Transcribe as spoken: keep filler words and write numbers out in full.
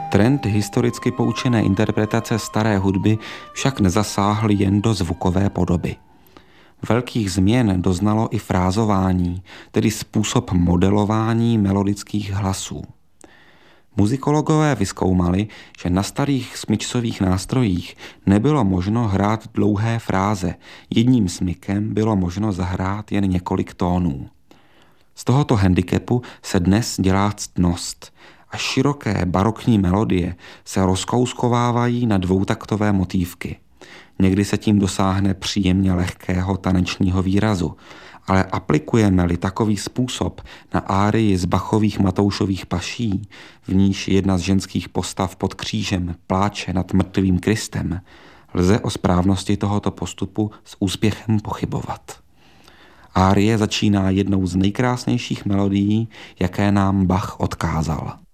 Trend historicky poučené interpretace staré hudby však nezasáhl jen do zvukové podoby. Velkých změn doznalo i frázování, tedy způsob modelování melodických hlasů. Muzikologové vyzkoumali, že na starých smyčcových nástrojích nebylo možno hrát dlouhé fráze, jedním smykem bylo možno zahrát jen několik tónů. Z tohoto handicapu se dnes dělá ctnost a široké barokní melodie se rozkouskovávají na dvoutaktové motívky. Někdy se tím dosáhne příjemně lehkého tanečního výrazu, ale aplikujeme-li takový způsob na árii z Bachových Matoušových paší, v níž jedna z ženských postav pod křížem pláče nad mrtvým Kristem, lze o správnosti tohoto postupu s úspěchem pochybovat. Árie začíná jednou z nejkrásnějších melodií, jaké nám Bach odkázal.